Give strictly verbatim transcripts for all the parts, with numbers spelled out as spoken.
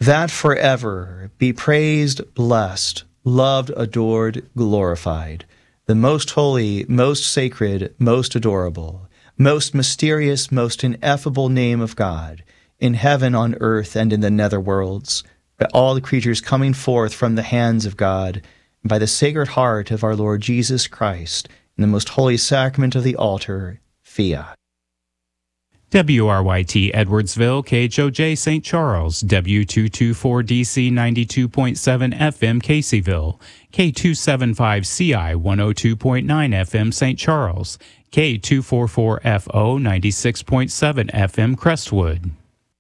that forever be praised, blessed, loved, adored, glorified, the most holy, most sacred, most adorable, most mysterious, most ineffable name of God, in heaven, on earth, and in the netherworlds, by all the creatures coming forth from the hands of God, and by the Sacred Heart of our Lord Jesus Christ, in the most holy sacrament of the altar, fiat. W R Y T Edwardsville, K H O J Saint Charles, W two twenty-four D C ninety-two point seven F M Caseyville, K two seventy-five C I one oh two point nine F M Saint Charles, K two forty-four F O ninety-six point seven F M Crestwood.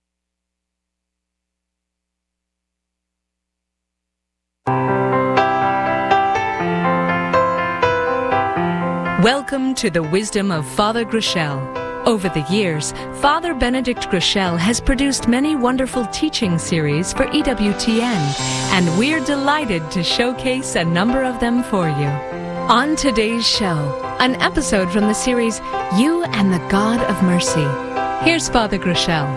Welcome to the Wisdom of Father Groeschel. Over the years, Father Benedict Groeschel has produced many wonderful teaching series for E W T N, and we're delighted to showcase a number of them for you. On today's show, an episode from the series You and the God of Mercy. Here's Father Groeschel.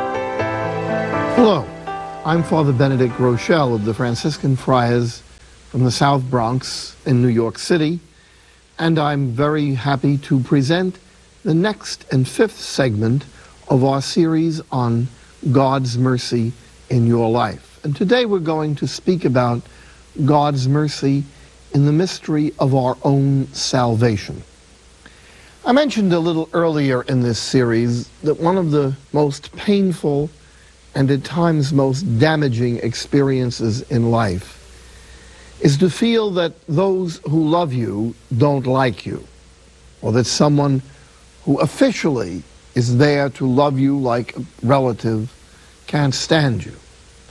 Hello, I'm Father Benedict Groeschel of the Franciscan Friars from the South Bronx in New York City, and I'm very happy to present the next and fifth segment of our series on God's mercy in your life. And today we're going to speak about God's mercy in the mystery of our own salvation. I mentioned a little earlier in this series that one of the most painful and at times most damaging experiences in life is to feel that those who love you don't like you, or that someone who officially is there to love you like a relative can't stand you.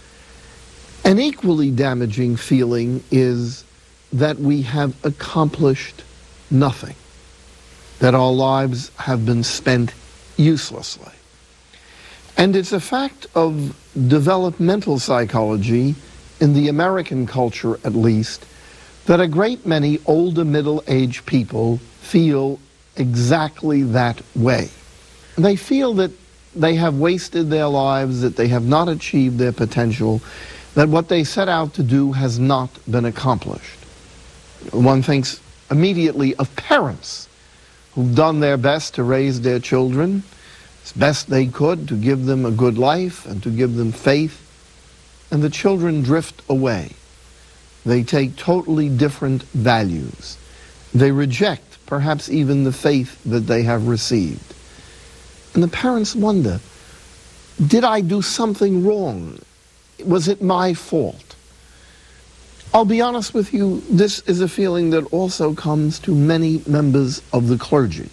An equally damaging feeling is that we have accomplished nothing, that our lives have been spent uselessly. And it's a fact of developmental psychology, in the American culture at least, that a great many older middle-aged people feel exactly that way. They feel that they have wasted their lives, that they have not achieved their potential, that what they set out to do has not been accomplished. One thinks immediately of parents who've done their best to raise their children as best they could, to give them a good life and to give them faith, and the children drift away. They take totally different values. They reject perhaps even the faith that they have received. And the parents wonder, did I do something wrong? Was it my fault? I'll be honest with you, this is a feeling that also comes to many members of the clergy.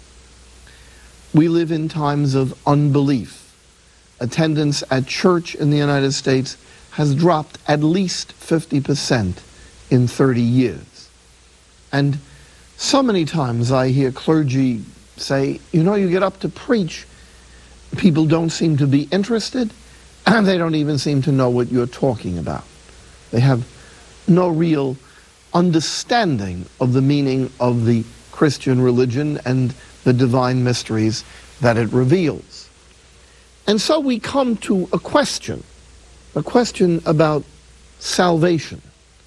We live in times of unbelief. Attendance at church in the United States has dropped at least fifty percent in thirty years. And so many times I hear clergy say, you know, you get up to preach, people don't seem to be interested, and they don't even seem to know what you're talking about. They have no real understanding of the meaning of the Christian religion and the divine mysteries that it reveals. And so we come to a question, a question about salvation.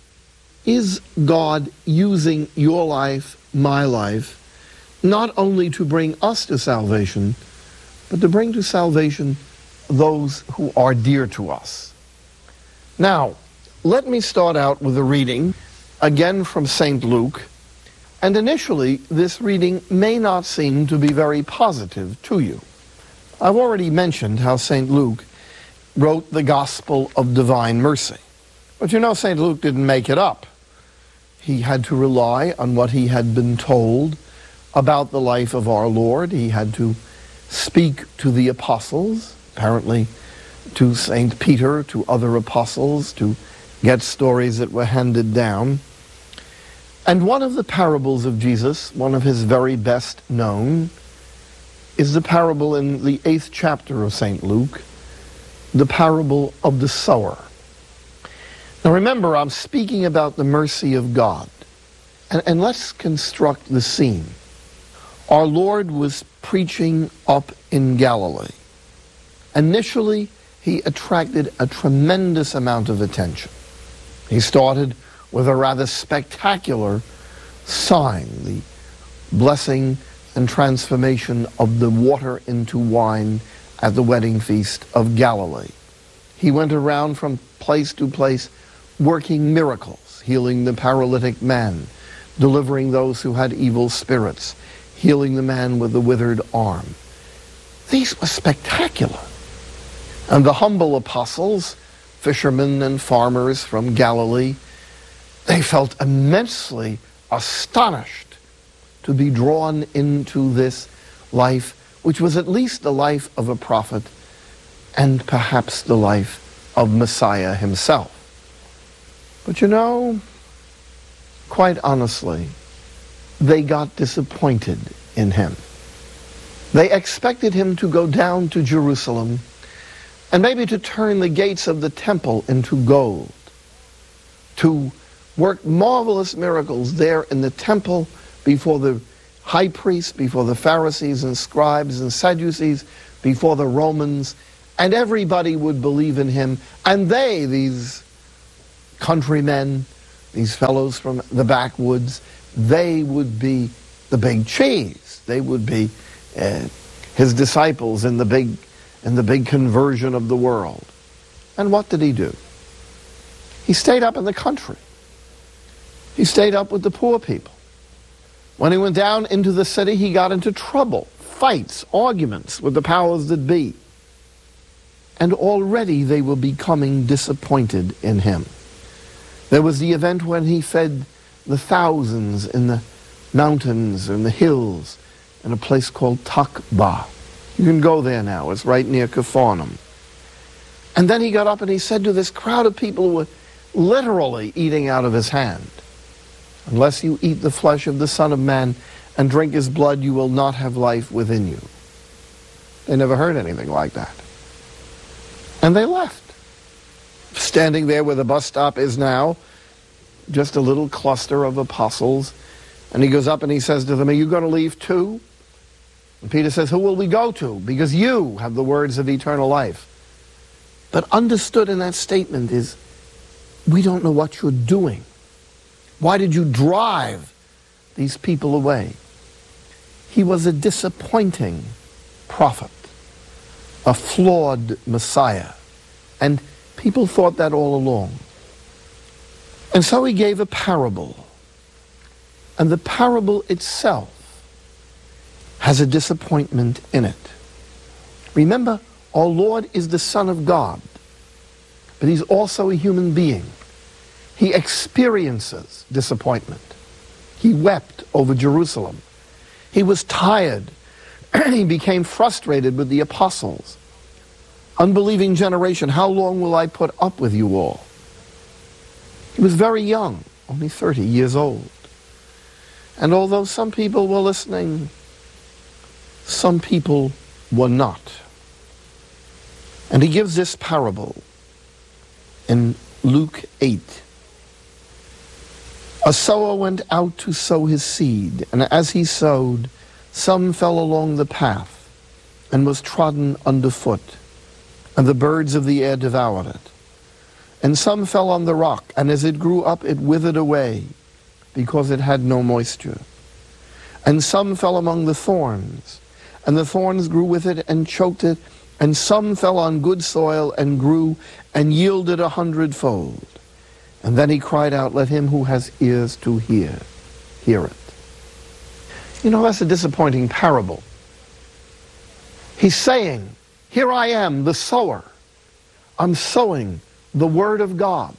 Is God using your life, my life, not only to bring us to salvation, but to bring to salvation those who are dear to us? Now, let me start out with a reading, again from Saint Luke, and initially this reading may not seem to be very positive to you. I've already mentioned how Saint Luke wrote the Gospel of Divine Mercy. But you know, Saint Luke didn't make it up. He had to rely on what he had been told about the life of our Lord. He had to speak to the apostles, apparently to Saint Peter, to other apostles, to get stories that were handed down. And one of the parables of Jesus, one of his very best known, is the parable in the eighth chapter of Saint Luke, the parable of the sower. Now remember, I'm speaking about the mercy of God. And, and let's construct the scene. Our Lord was preaching up in Galilee. Initially, he attracted a tremendous amount of attention. He started with a rather spectacular sign, the blessing and transformation of the water into wine at the wedding feast of Galilee. He went around from place to place working miracles, healing the paralytic man, delivering those who had evil spirits, healing the man with the withered arm. These were spectacular. And the humble apostles, fishermen and farmers from Galilee, they felt immensely astonished to be drawn into this life, which was at least the life of a prophet and perhaps the life of Messiah himself. But you know, quite honestly, they got disappointed in him. They expected him to go down to Jerusalem and maybe to turn the gates of the temple into gold, to work marvelous miracles there in the temple before the high priests, before the Pharisees and scribes and Sadducees, before the Romans, and everybody would believe in him. And they, these countrymen, these fellows from the backwoods, they would be the big cheese. They would be uh, his disciples in the big in the big conversion of the world. And what did he do? He stayed up in the country. He stayed up with the poor people. When he went down into the city, he got into trouble, fights, arguments with the powers that be. And already they were becoming disappointed in him. There was the event when he fed the thousands in the mountains and the hills in a place called Takba. You can go there now. It's right near Capharnaum. And then he got up and he said to this crowd of people who were literally eating out of his hand, "Unless you eat the flesh of the Son of Man and drink his blood, you will not have life within you." They never heard anything like that. And they left. Standing there where the bus stop is now, just a little cluster of apostles. And he goes up and he says to them, "Are you going to leave too?" And Peter says, "Who will we go to? Because you have the words of eternal life." But understood in that statement is, we don't know what you're doing. Why did you drive these people away? He was a disappointing prophet, a flawed Messiah. And people thought that all along. And so he gave a parable. And the parable itself has a disappointment in it. Remember, our Lord is the Son of God, but he's also a human being. He experiences disappointment. He wept over Jerusalem. He was tired. He became frustrated with the apostles. Unbelieving generation, how long will I put up with you all? He was very young, only thirty years old. And although some people were listening, some people were not. And he gives this parable in Luke eight. A sower went out to sow his seed, and as he sowed, some fell along the path and was trodden underfoot, and the birds of the air devoured it. And some fell on the rock, and as it grew up, it withered away, because it had no moisture. And some fell among the thorns, and the thorns grew with it and choked it, and some fell on good soil and grew and yielded a hundredfold. And then he cried out, "Let him who has ears to hear, hear it." You know, that's a disappointing parable. He's saying, here I am, the sower. I'm sowing the Word of God.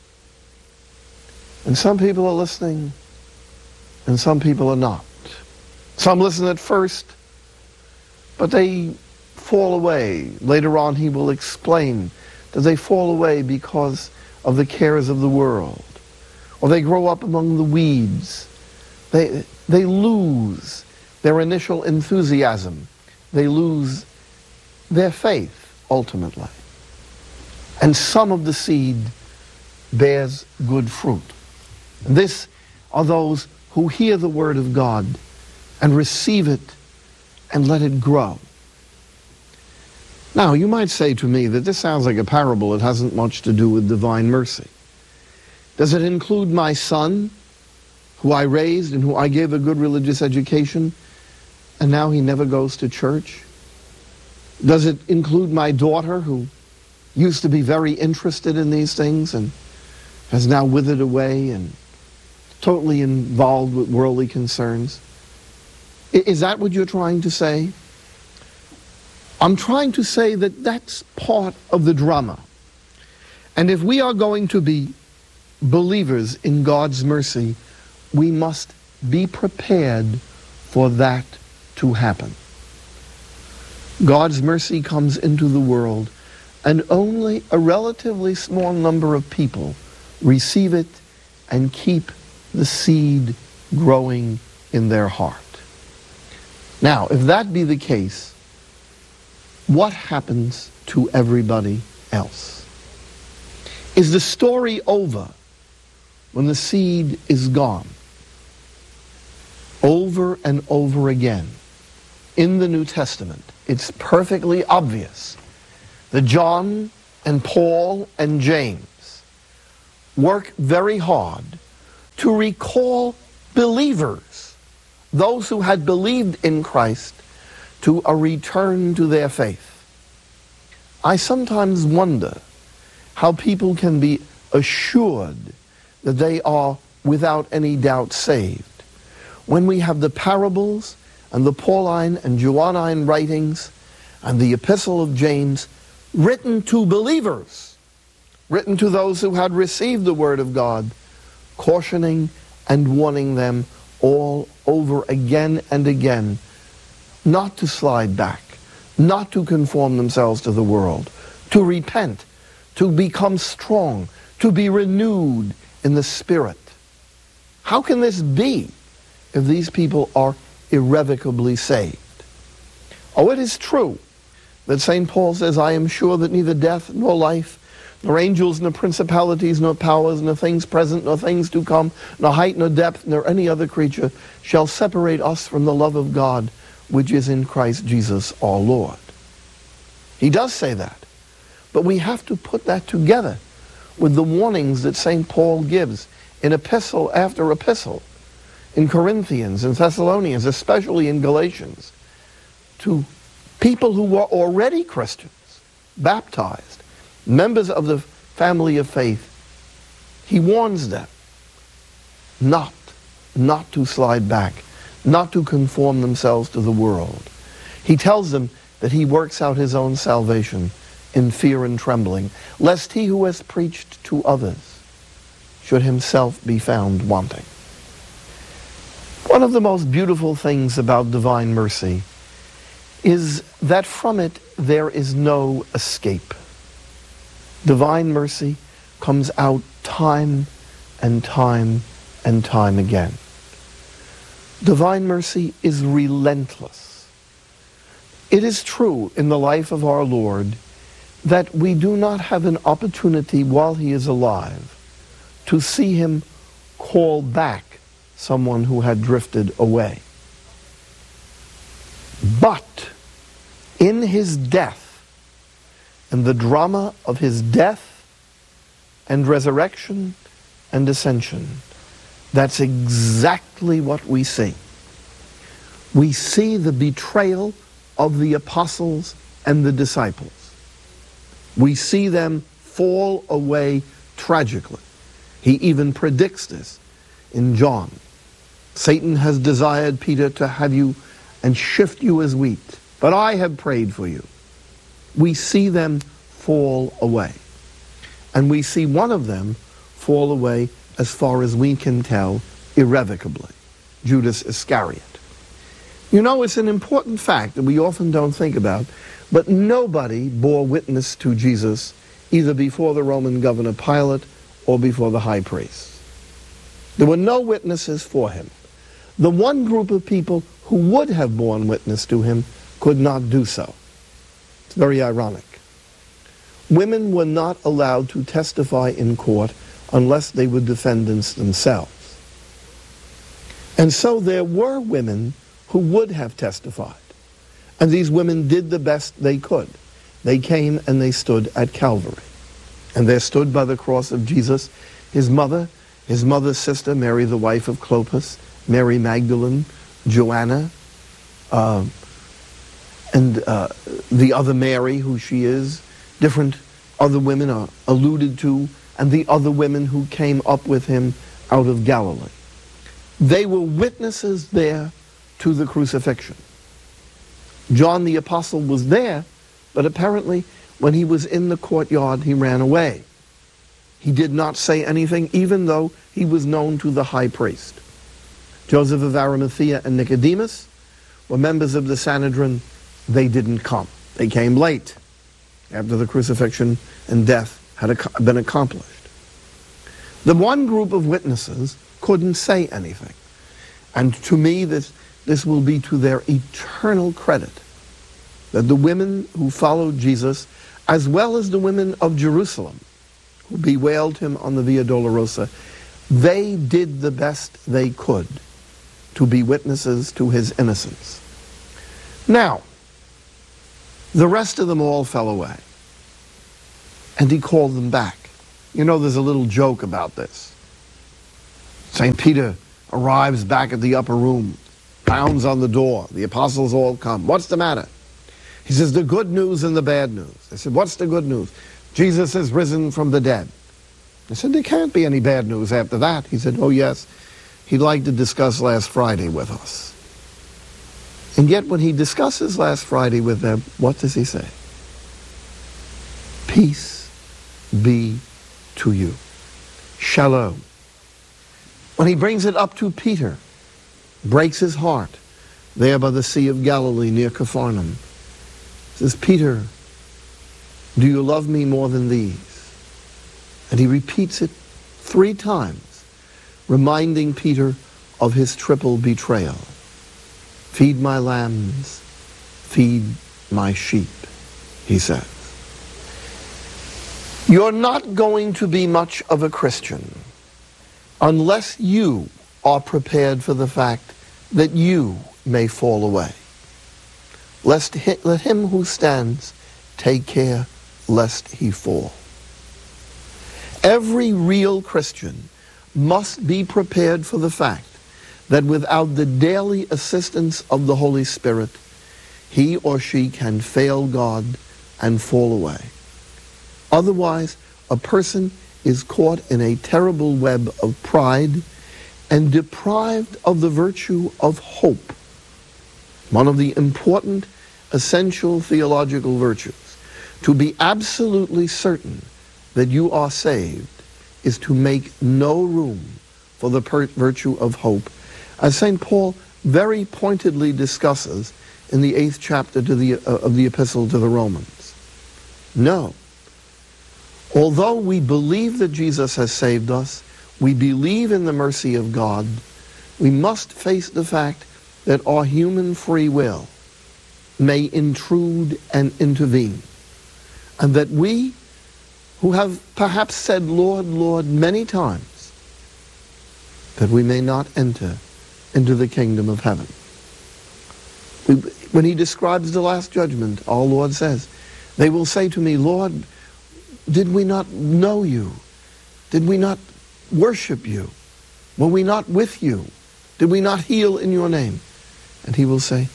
And some people are listening, and some people are not. Some listen at first, but they fall away. Later on he will explain that they fall away because of the cares of the world, or they grow up among the weeds. They, they lose their initial enthusiasm. They lose their faith, ultimately. And some of the seed bears good fruit. This are those who hear the Word of God and receive it and let it grow. Now, you might say to me that this sounds like a parable. It hasn't much to do with divine mercy. Does it include my son, who I raised and who I gave a good religious education, and now he never goes to church? Does it include my daughter, who used to be very interested in these things and has now withered away and totally involved with worldly concerns? Is that what you're trying to say? I'm trying to say that that's part of the drama. And if we are going to be believers in God's mercy, we must be prepared for that to happen. God's mercy comes into the world, and only a relatively small number of people receive it and keep the seed growing in their heart. Now, if that be the case, what happens to everybody else? Is the story over when the seed is gone? Over and over again in the New Testament, it's perfectly obvious that John and Paul and James work very hard to recall believers, those who had believed in Christ, to a return to their faith. I sometimes wonder how people can be assured that they are without any doubt saved when we have the parables and the Pauline and Johannine writings and the Epistle of James written to believers, written to those who had received the Word of God, cautioning and warning them all over again and again not to slide back, not to conform themselves to the world, to repent, to become strong, to be renewed in the Spirit. How can this be if these people are irrevocably saved? Oh, it is true that Saint Paul says, I am sure that neither death nor life, nor angels, nor principalities, nor powers, nor things present, nor things to come, nor height, nor depth, nor any other creature shall separate us from the love of God, which is in Christ Jesus our Lord. He does say that. But we have to put that together with the warnings that Saint Paul gives in epistle after epistle, in Corinthians and Thessalonians, especially in Galatians, to people who were already Christians, baptized, members of the family of faith. He warns them not, not to slide back, not to conform themselves to the world. He tells them that he works out his own salvation in fear and trembling, lest he who has preached to others should himself be found wanting. One of the most beautiful things about divine mercy is that from it there is no escape. Divine mercy comes out time and time and time again. Divine mercy is relentless. It is true in the life of our Lord that we do not have an opportunity while he is alive to see him call back someone who had drifted away. But in his death, and the drama of his death and resurrection and ascension, that's exactly what we see. We see the betrayal of the apostles and the disciples. We see them fall away tragically. He even predicts this in John. Satan has desired, Peter, to have you and shift you as wheat, but I have prayed for you. We see them fall away. And we see one of them fall away, as far as we can tell, irrevocably, Judas Iscariot. You know, it's an important fact that we often don't think about, but nobody bore witness to Jesus either before the Roman governor Pilate or before the high priest. There were no witnesses for him. The one group of people who would have borne witness to him could not do so. It's very ironic. Women were not allowed to testify in court unless they were defendants themselves. And so there were women who would have testified. And these women did the best they could. they came and they stood at Calvary. And there stood by the cross of Jesus his mother, his mother's sister, Mary, the wife of Clopas, Mary Magdalene, Joanna, uh, and uh, the other Mary, who she is. Different other women are alluded to, and the other women who came up with him out of Galilee. They were witnesses there to the crucifixion. John the Apostle was there, but apparently when he was in the courtyard, he ran away. He did not say anything, even though he was known to the high priest. Joseph of Arimathea and Nicodemus were members of the Sanhedrin. They didn't come. They came late, after the crucifixion and death had been accomplished. The one group of witnesses couldn't say anything. And to me, this, this will be to their eternal credit, that the women who followed Jesus, as well as the women of Jerusalem, who bewailed him on the Via Dolorosa, they did the best they could to be witnesses to his innocence. Now, the rest of them all fell away, and he called them back. You know, there's a little joke about this. Saint Peter arrives back at the upper room, pounds on the door. The apostles all come. What's the matter? He says, the good news and the bad news. They said, what's the good news? Jesus has risen from the dead. They said, there can't be any bad news after that. He said, oh yes, he'd like to discuss last Friday with us. And yet when he discusses last Friday with them, what does he say? Peace be to you. Shalom. When he brings it up to Peter, breaks his heart, there by the Sea of Galilee near Capharnaum, says, Peter, do you love me more than these? And he repeats it three times, reminding Peter of his triple betrayal. Feed my lambs, feed my sheep, he says. You're not going to be much of a Christian unless you are prepared for the fact that you may fall away. Lest he, let him who stands take care lest he fall. Every real Christian must be prepared for the fact that without the daily assistance of the Holy Spirit, he or she can fail God and fall away. Otherwise, a person is caught in a terrible web of pride and deprived of the virtue of hope, one of the important, essential theological virtues. To be absolutely certain that you are saved is to make no room for the per- virtue of hope, as Saint Paul very pointedly discusses in the eighth chapter to the, uh, of the Epistle to the Romans. No. Although we believe that Jesus has saved us, we believe in the mercy of God, we must face the fact that our human free will may intrude and intervene, and that we, who have perhaps said, Lord, Lord, many times, that we may not enter into the kingdom of heaven. We, when he describes the last judgment, our Lord says, they will say to me, Lord, did we not know you? Did we not worship you? Were we not with you? Did we not heal in your name? And he will say,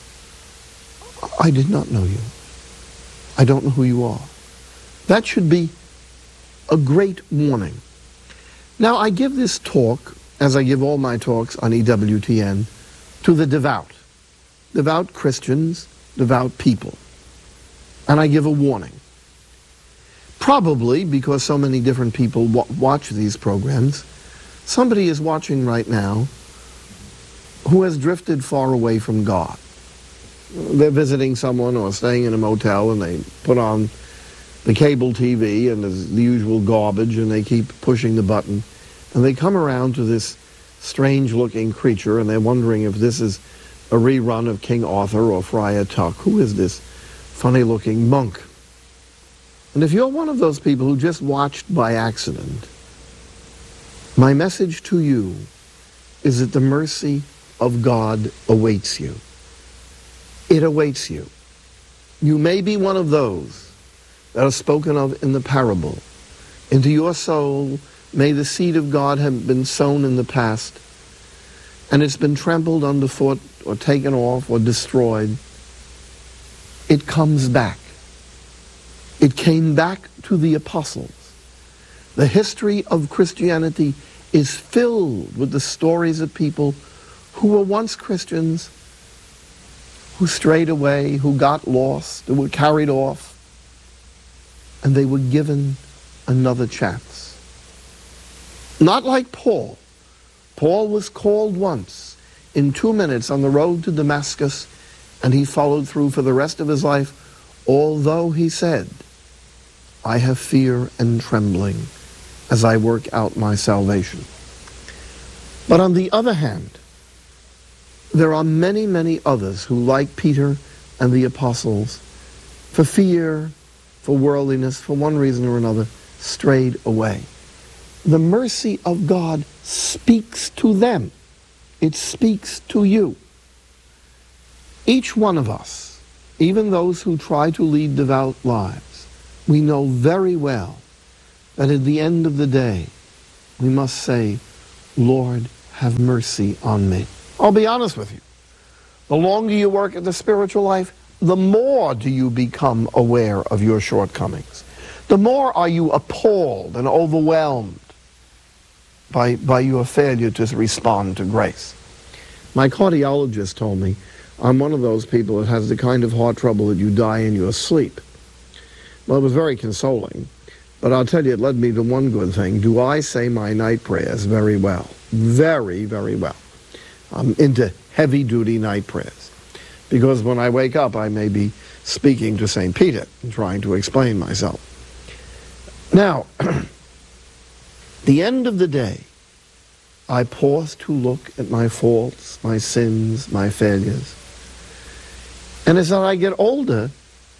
I did not know you. I don't know who you are. That should be a great warning. Now, I give this talk, as I give all my talks on E W T N, to the devout. Devout Christians, devout people. And I give a warning. Probably because so many different people wa- watch these programs, somebody is watching right now who has drifted far away from God. They're visiting someone or staying in a motel and they put on the cable T V and there's the usual garbage and they keep pushing the button and they come around to this strange looking creature and they're wondering if this is a rerun of King Arthur or Friar Tuck. Who is this funny looking monk? And if you're one of those people who just watched by accident, my message to you is that the mercy of God awaits you. It awaits you. You may be one of those that are spoken of in the parable. Into your soul may the seed of God have been sown in the past, and it's been trampled underfoot or taken off or destroyed. It comes back. It came back to the apostles. The history of Christianity is filled with the stories of people who were once Christians, who strayed away, who got lost, who were carried off, and they were given another chance. Not like Paul. Paul was called once in two minutes on the road to Damascus, and he followed through for the rest of his life, although he said, I have fear and trembling as I work out my salvation. But on the other hand, there are many, many others who, like Peter and the apostles, for fear, for worldliness, for one reason or another, strayed away. The mercy of God speaks to them. It speaks to you. Each one of us, even those who try to lead devout lives, we know very well that at the end of the day, we must say, Lord, have mercy on me. I'll be honest with you. The longer you work at the spiritual life, the more do you become aware of your shortcomings. The more are you appalled and overwhelmed by, by your failure to respond to grace. My cardiologist told me I'm one of those people that has the kind of heart trouble that you die in your sleep. Well, it was very consoling, but I'll tell you, it led me to one good thing. Do I say my night prayers very well? Very, very well. I'm into heavy-duty night prayers, because when I wake up, I may be speaking to Saint Peter and trying to explain myself. Now, the end of the day, I pause to look at my faults, my sins, my failures. And as I get older,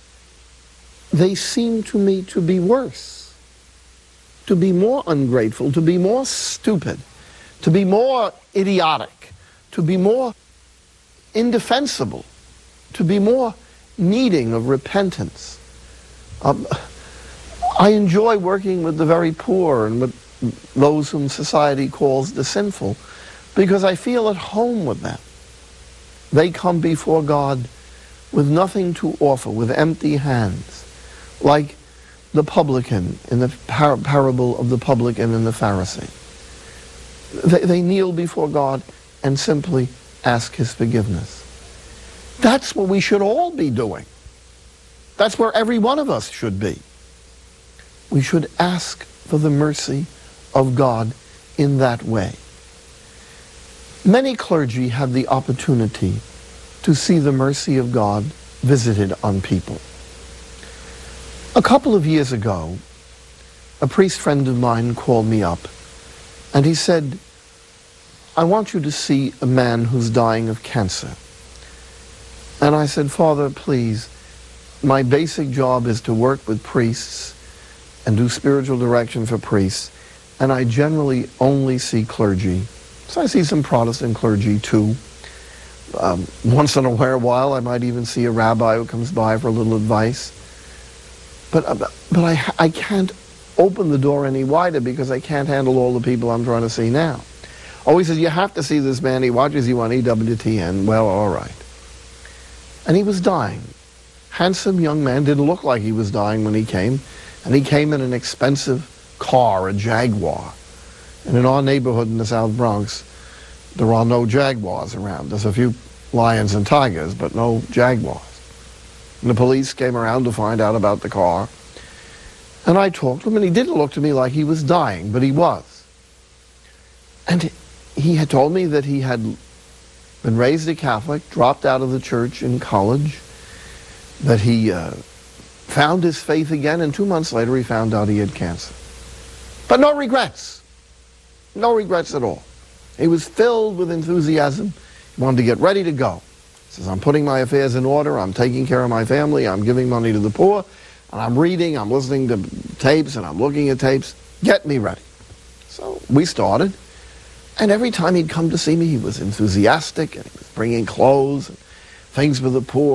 they seem to me to be worse, to be more ungrateful, to be more stupid, to be more idiotic, to be more indefensible, to be more needing of repentance. Um, I enjoy working with the very poor and with those whom society calls the sinful, because I feel at home with them. They come before God with nothing to offer, with empty hands, like the publican in the par- parable of the publican and the Pharisee. They, they kneel before God and simply ask his forgiveness. That's what we should all be doing. That's where every one of us should be. We should ask for the mercy of God in that way. Many clergy have the opportunity to see the mercy of God visited on people. A couple of years ago, a priest friend of mine called me up, and he said, I want you to see a man who's dying of cancer. And I said, Father, please, my basic job is to work with priests and do spiritual direction for priests, and I generally only see clergy. So I see some Protestant clergy too. Um, once in a while, I might even see a rabbi who comes by for a little advice. But, uh, but I, I can't open the door any wider because I can't handle all the people I'm trying to see now. Oh, he says, you have to see this man. He watches you on E W T N. Well, all right. And he was dying. Handsome young man, didn't look like he was dying when he came. And he came in an expensive car, a Jaguar. And in our neighborhood in the South Bronx, there are no Jaguars around. There's a few lions and tigers, but no Jaguars. And the police came around to find out about the car. And I talked to him, and he didn't look to me like he was dying, but he was. And he had told me that he had been raised a Catholic, dropped out of the church in college, that he uh, found his faith again, and two months later he found out he had cancer. But no regrets. No regrets at all. He was filled with enthusiasm. He wanted to get ready to go. He says, I'm putting my affairs in order, I'm taking care of my family, I'm giving money to the poor, and I'm reading, I'm listening to tapes, and I'm looking at tapes. Get me ready. So we started. And every time he'd come to see me, he was enthusiastic, and he was bringing clothes and things for the poor, and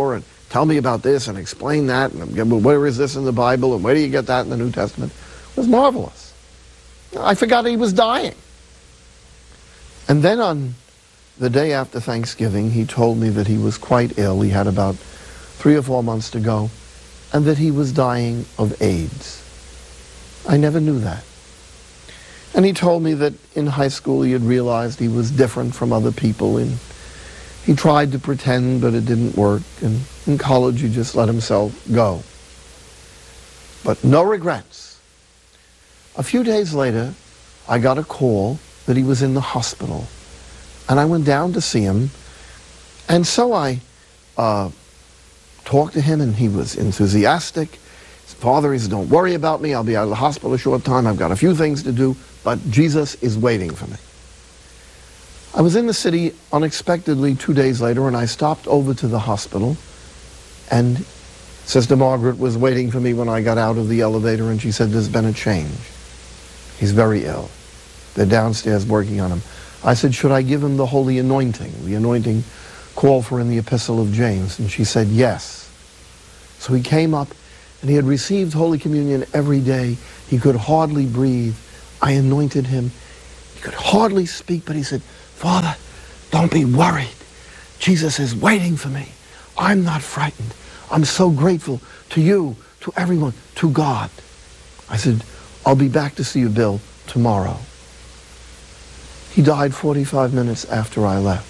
tell me about this and explain that, and where is this in the Bible, and where do you get that in the New Testament? It was marvelous. I forgot he was dying. And then on the day after Thanksgiving, he told me that he was quite ill. He had about three or four months to go, and that he was dying of AIDS. I never knew that. And he told me that in high school he had realized he was different from other people, and he tried to pretend, but it didn't work, and in college he just let himself go. But no regrets. A few days later, I got a call that he was in the hospital, and I went down to see him, and so I uh, talked to him, and he was enthusiastic. His father, he said, don't worry about me, I'll be out of the hospital a short time, I've got a few things to do, but Jesus is waiting for me. I was in the city unexpectedly two days later, and I stopped over to the hospital, and Sister Margaret was waiting for me when I got out of the elevator, and she said, there's been a change. He's very ill. They're downstairs working on him. I said, should I give him the holy anointing, the anointing called for in the Epistle of James? And she said, yes. So he came up, and he had received Holy Communion every day. He could hardly breathe. I anointed him. He could hardly speak, but he said, Father, don't be worried. Jesus is waiting for me. I'm not frightened. I'm so grateful to you, to everyone, to God. I said, I'll be back to see you, Bill, tomorrow. He died forty-five minutes after I left.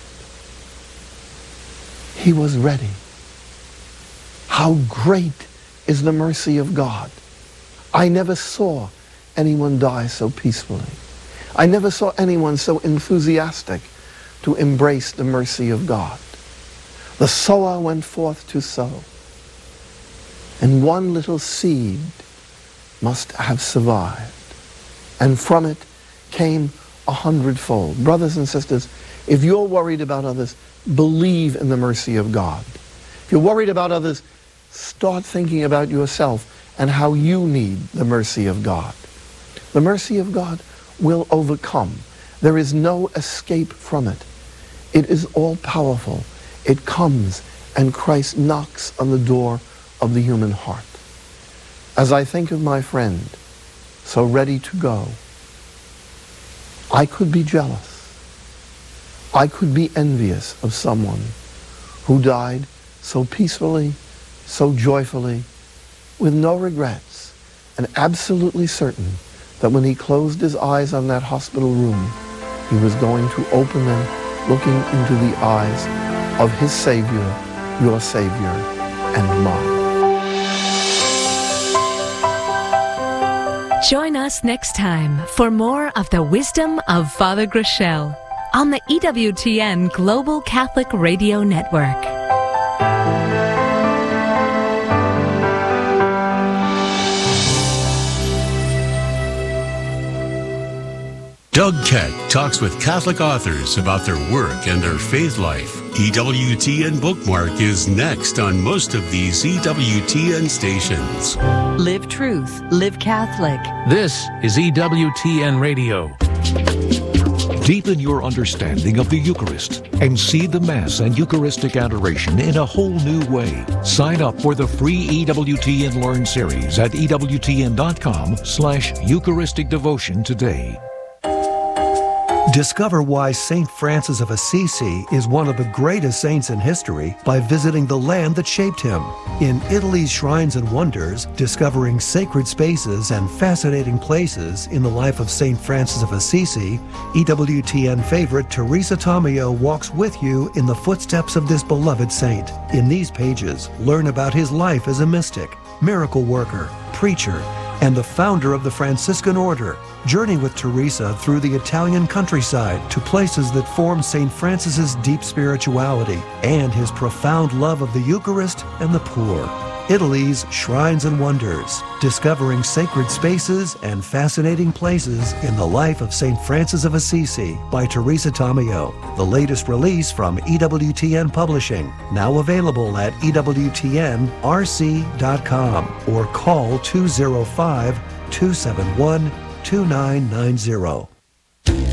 He was ready. How great is the mercy of God. I never saw anyone die so peacefully. I never saw anyone so enthusiastic to embrace the mercy of God. The sower went forth to sow, and one little seed must have survived, and from it came a hundredfold. Brothers and sisters, if you're worried about others, believe in the mercy of God. If you're worried about others, start thinking about yourself and how you need the mercy of God. The mercy of God will overcome. There is no escape from it. It is all-powerful. It comes, and Christ knocks on the door of the human heart. As I think of my friend, so ready to go, I could be jealous. I could be envious of someone who died so peacefully, so joyfully, with no regrets, and absolutely certain that when he closed his eyes on that hospital room, he was going to open them looking into the eyes of his Savior, your Savior, and mine. Join us next time for more of the wisdom of Father Groeschel on the E W T N Global Catholic Radio Network. Doug Keck talks with Catholic authors about their work and their faith life. E W T N Bookmark is next on most of these E W T N stations. Live truth, live Catholic. This is E W T N Radio. Deepen your understanding of the Eucharist and see the Mass and Eucharistic adoration in a whole new way. Sign up for the free E W T N Learn series at E W T N dot com slash Eucharistic Devotion today. Discover why Saint Francis of Assisi is one of the greatest saints in history by visiting the land that shaped him. In Italy's Shrines and Wonders, discovering sacred spaces and fascinating places in the life of Saint Francis of Assisi, E W T N favorite Teresa Tomeo walks with you in the footsteps of this beloved saint. In these pages, learn about his life as a mystic, miracle worker, preacher, and the founder of the Franciscan Order. Journey with Teresa through the Italian countryside to places that form Saint Francis's deep spirituality and his profound love of the Eucharist and the poor. Italy's Shrines and Wonders, discovering sacred spaces and fascinating places in the life of Saint Francis of Assisi by Teresa Tomeo. The latest release from E W T N Publishing, now available at E W T N R C dot com or call two oh five, two seven one, two nine nine zero.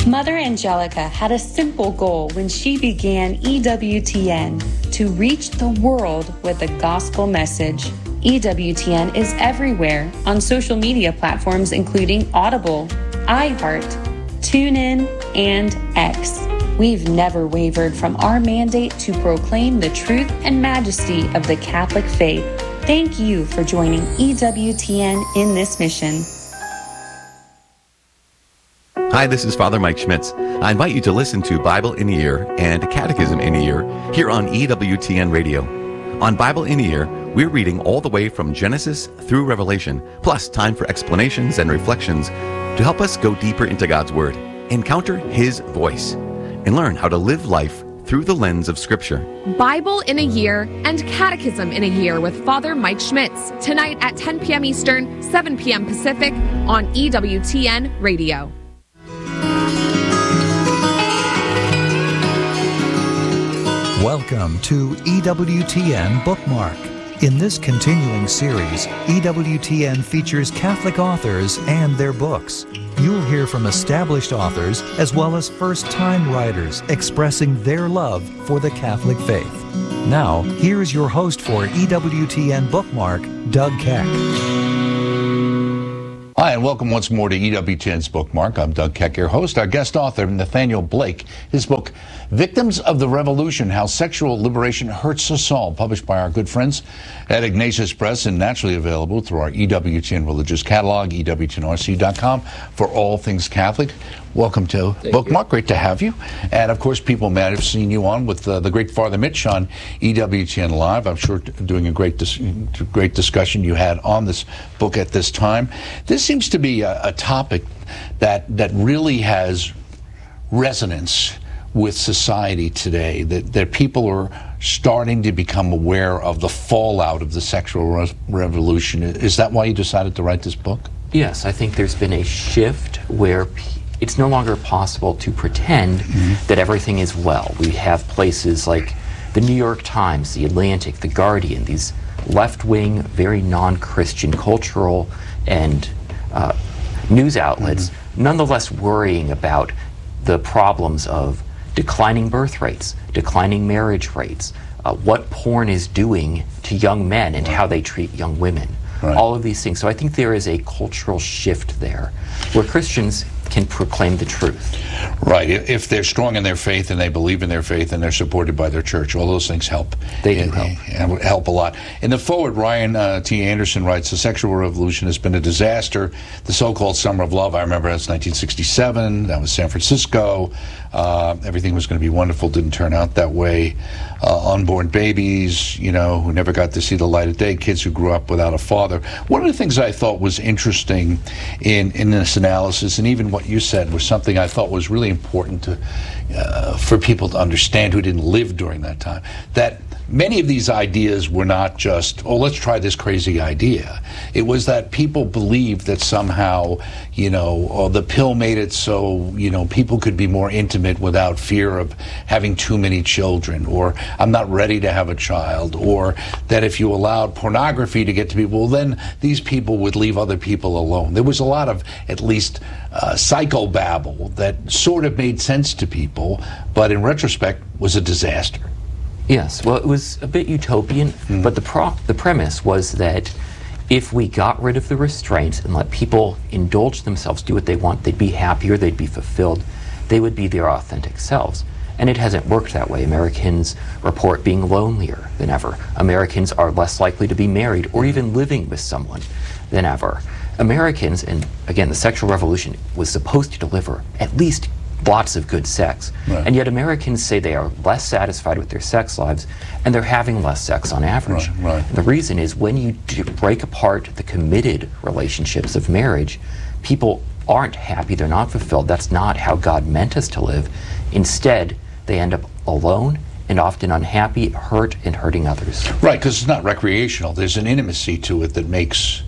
Mother Angelica had a simple goal when she began E W T N, to reach the world with the gospel message. E W T N is everywhere on social media platforms including Audible, iHeart, TuneIn, and X. We've never wavered from our mandate to proclaim the truth and majesty of the Catholic faith. Thank you for joining E W T N in this mission. Hi, this is Father Mike Schmitz. I invite you to listen to Bible in a Year and Catechism in a Year here on E W T N Radio. On Bible in a Year, we're reading all the way from Genesis through Revelation, plus time for explanations and reflections to help us go deeper into God's Word, encounter His voice, and learn how to live life through the lens of Scripture. Bible in a Year and Catechism in a Year with Father Mike Schmitz, tonight at ten p.m. Eastern, seven p.m. Pacific on E W T N Radio. Welcome to E W T N Bookmark. In this continuing series, E W T N features Catholic authors and their books. You'll hear from established authors as well as first-time writers expressing their love for the Catholic faith. Now, here's your host for E W T N Bookmark, Doug Keck. Hi, and welcome once more to E W T N's Bookmark. I'm Doug Keck, your host. Our guest author, Nathaniel Blake, his book, Victims of the Revolution, How Sexual Liberation Hurts Us All, published by our good friends at Ignatius Press and naturally available through our E W T N Religious Catalog, E W T N R C dot com, for all things Catholic. Welcome to Thank Bookmark. You. Great to have you. And, of course, people might have seen you on with uh, the great Father Mitch on E W T N Live. I'm sure doing a great dis- great discussion you had on this book at this time. This seems to be a, a topic that that really has resonance with society today, that, that people are starting to become aware of the fallout of the sexual re- revolution. Is that why you decided to write this book? Yes, I think there's been a shift where p- it's no longer possible to pretend mm-hmm. that everything is well. We have places like the New York Times, the Atlantic, the Guardian, these left-wing, very non-Christian cultural and uh, news outlets, mm-hmm. nonetheless worrying about the problems of declining birth rates, declining marriage rates, uh, what porn is doing to young men and how they treat young women. Right. All of these things. So I think there is a cultural shift there where Christians can proclaim the truth. Right. If they're strong in their faith and they believe in their faith and they're supported by their church, all those things help. They do help. And help a lot. In the foreword, Ryan uh, T. Anderson writes, the sexual revolution has been a disaster. The so-called Summer of Love, I remember that's nineteen sixty-seven. That was San Francisco. Uh, everything was going to be wonderful. Didn't turn out that way. Uh, unborn babies, you know, who never got to see the light of day. Kids who grew up without a father. One of the things I thought was interesting in, in this analysis, and even what you said, was something I thought was really important to uh, for people to understand who didn't live during that time. That many of these ideas were not just, oh, let's try this crazy idea. It was that people believed that somehow, you know, oh, the pill made it so, you know, people could be more intimate without fear of having too many children, or I'm not ready to have a child, or that if you allowed pornography to get to people, well, then these people would leave other people alone. There was a lot of, at least, uh, psychobabble that sort of made sense to people, but in retrospect was a disaster. Yes, well, it was a bit utopian, mm. but the pro- the premise was that if we got rid of the restraints and let people indulge themselves, do what they want, they'd be happier, they'd be fulfilled, they would be their authentic selves. And it hasn't worked that way. Americans report being lonelier than ever. Americans are less likely to be married or even living with someone than ever. Americans, and again, the sexual revolution was supposed to deliver at least lots of good sex. Right. And yet Americans say they are less satisfied with their sex lives and they're having less sex on average. Right, right. The reason is when you do break apart the committed relationships of marriage, people aren't happy, they're not fulfilled. That's not how God meant us to live. Instead, they end up alone and often unhappy, hurt, and hurting others. Right, because it's not recreational. There's an intimacy to it that makes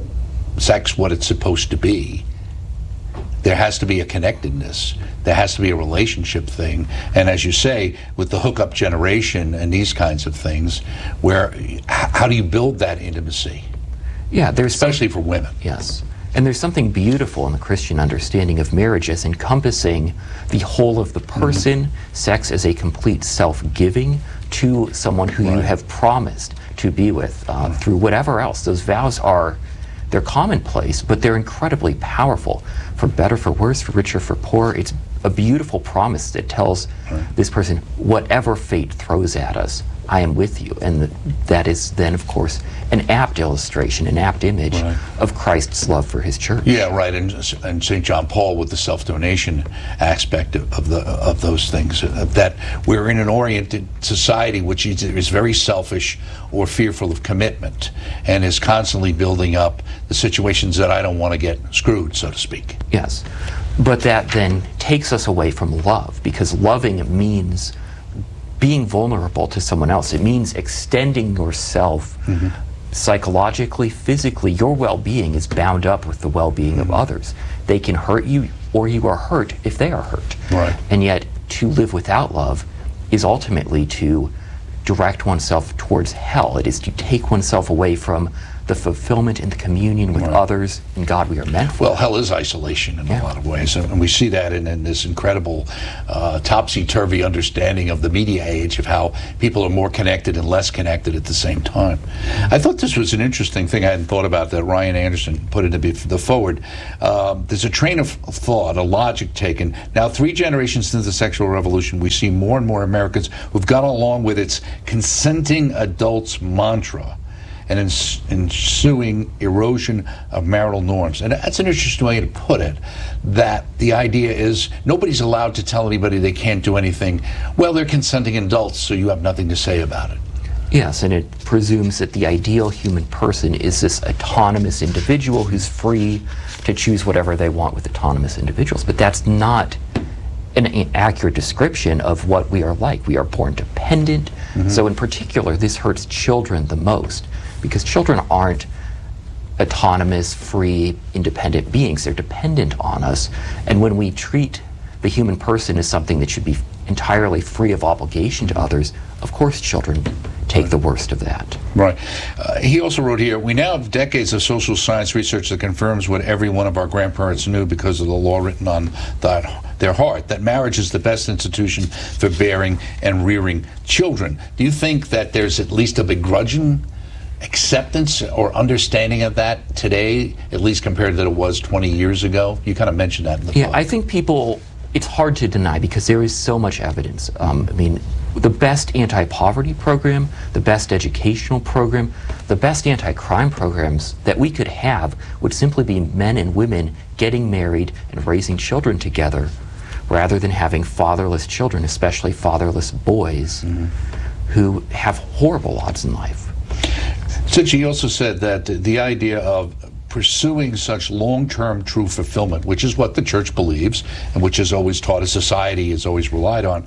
sex what it's supposed to be. There has to be a connectedness. There has to be a relationship thing. And as you say, with the hookup generation and these kinds of things, where how do you build that intimacy? Yeah, there's especially for women. Yes. And there's something beautiful in the Christian understanding of marriage as encompassing the whole of the person, mm-hmm. sex as a complete self-giving to someone who right. you have promised to be with uh, mm-hmm. through whatever else. Those vows are, they're commonplace, but they're incredibly powerful. For better, for worse, for richer, for poorer, it's a beautiful promise that tells right. this person, whatever fate throws at us, I am with you. And the, that is then, of course, an apt illustration, an apt image right. of Christ's love for his church. Yeah, right. And, and Saint John Paul with the self-donation aspect of, of, the, of those things, uh, that we're in an oriented society which is, is very selfish or fearful of commitment and is constantly building up the situations that I don't want to get screwed, so to speak. Yes. But that then takes us away from love, because loving means being vulnerable to someone else. It means extending yourself mm-hmm. psychologically, physically. Your well-being is bound up with the well-being mm-hmm. of others. They can hurt you, or you are hurt if they are hurt. Right. And yet, to live without love is ultimately to direct oneself towards hell. It is to take oneself away from the fulfillment and the communion with right. others and God we are meant for. Well, hell is isolation in yeah. a lot of ways, and we see that in, in this incredible uh, topsy-turvy understanding of the media age of how people are more connected and less connected at the same time. I thought this was an interesting thing I hadn't thought about that Ryan Anderson put into the forward. Um, there's a train of thought, a logic taken. Now, three generations since the sexual revolution, we see more and more Americans who've gone along with its consenting adults mantra and ensuing erosion of marital norms. And that's an interesting way to put it, that the idea is nobody's allowed to tell anybody they can't do anything. Well, they're consenting adults, so you have nothing to say about it. Yes, and it presumes that the ideal human person is this autonomous individual who's free to choose whatever they want with autonomous individuals. But that's not an accurate description of what we are like. We are born dependent. Mm-hmm. So in particular, this hurts children the most, because children aren't autonomous, free, independent beings. They're dependent on us. And when we treat the human person as something that should be entirely free of obligation to others, of course children take the worst of that. Right. Uh, he also wrote here, we now have decades of social science research that confirms what every one of our grandparents knew because of the law written on that, their heart, that marriage is the best institution for bearing and rearing children. Do you think that there's at least a begrudging acceptance or understanding of that today, at least compared to that it was twenty years ago? You kind of mentioned that in the Yeah, book. I think people, it's hard to deny because there is so much evidence. Um, I mean, the best anti-poverty program, the best educational program, the best anti-crime programs that we could have would simply be men and women getting married and raising children together rather than having fatherless children, especially fatherless boys mm-hmm. who have horrible lots in life. Since he also said that the idea of pursuing such long-term true fulfillment, which is what the church believes and which is always taught, as society has always relied on,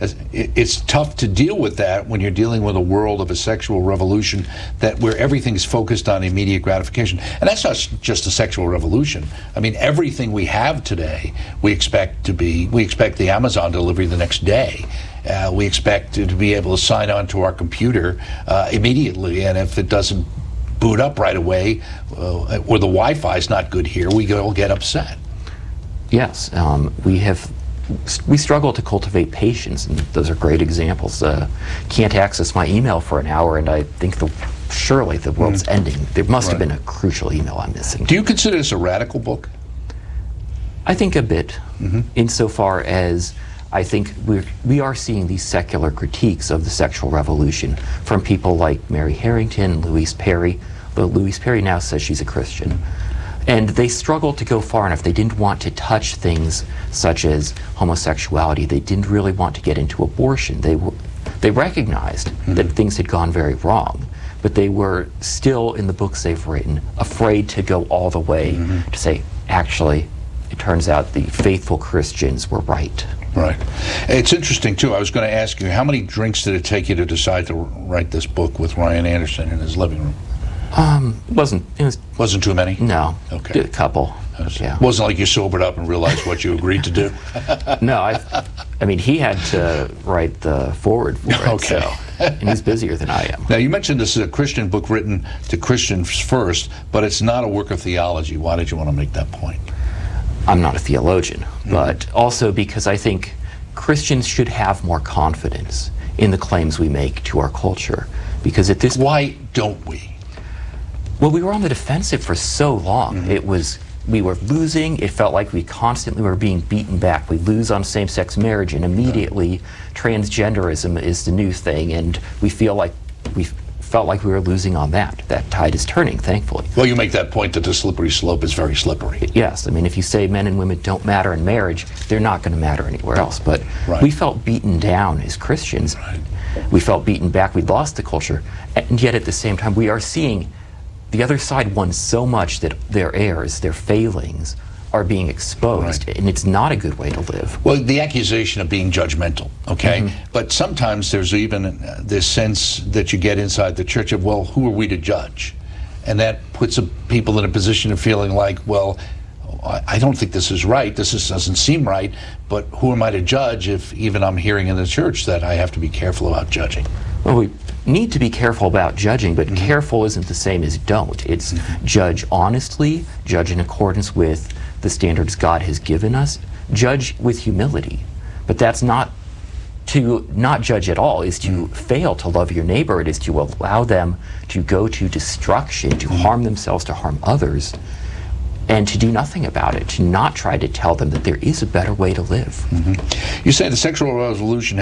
it's tough to deal with that when you're dealing with a world of a sexual revolution that where everything's focused on immediate gratification. And that's not just a sexual revolution. I mean, everything we have today, we expect to be, we expect the Amazon delivery the next day. Uh, we expect to, to be able to sign on to our computer uh, immediately, and if it doesn't boot up right away, uh, or the Wi-Fi is not good here, we all get upset. Yes, um, we have. We struggle to cultivate patience, and those are great examples. Uh, can't access my email for an hour, and I think the surely the world's mm. ending. There must right. have been a crucial email I'm missing. Do you consider this a radical book? I think a bit, mm-hmm. insofar as I think we're, we are seeing these secular critiques of the sexual revolution from people like Mary Harrington, Louise Perry, though Louise Perry now says she's a Christian. And they struggled to go far enough. They didn't want to touch things such as homosexuality. They didn't really want to get into abortion. They, w they recognized mm-hmm. that things had gone very wrong, but they were still, in the books they've written, afraid to go all the way mm-hmm. to say, actually, it turns out the faithful Christians were right. Right. It's interesting, too. I was going to ask you, how many drinks did it take you to decide to write this book with Ryan Anderson in his living room? Um, wasn't it was, wasn't too many? No. Okay. A couple. Was, yeah. Wasn't like you sobered up and realized what you agreed to do? No, I I mean, he had to write the forward for it, Okay. so, and he's busier than I am. Now, you mentioned this is a Christian book written to Christians first, but it's not a work of theology. Why did you want to make that point? I'm not a theologian, but also because I think Christians should have more confidence in the claims we make to our culture. Because at this Why don't we? Well, we were on the defensive for so long. Mm-hmm. It was, we were losing. It felt like we constantly were being beaten back. We lose on same-sex marriage, and immediately transgenderism is the new thing, and we feel like we felt like we were losing on that. That tide is turning, thankfully. Well, you make that point that the slippery slope is very slippery. Yes, I mean, if you say men and women don't matter in marriage, they're not going to matter anywhere else. But Right. we felt beaten down as Christians. Right. We felt beaten back. We lost the culture. And yet at the same time, we are seeing the other side won so much that their errors, their failings, are being exposed. Right. And it's not a good way to live. Well, the accusation of being judgmental, okay? Mm-hmm. But sometimes there's even uh, this sense that you get inside the church of, well, who are we to judge? And that puts a, people in a position of feeling like, well, I, I don't think this is right. This is, doesn't seem right. But who am I to judge if even I'm hearing in the church that I have to be careful about judging? Well, we need to be careful about judging, but Mm-hmm. careful isn't the same as don't. It's Mm-hmm. judge honestly, judge in accordance with the standards God has given us, judge with humility. But that's not to not judge at all, is to Mm-hmm. fail to love your neighbor. It is to allow them to go to destruction, to Mm-hmm. harm themselves, to harm others, and to do nothing about it, to not try to tell them that there is a better way to live. Mm-hmm. You say the sexual revolution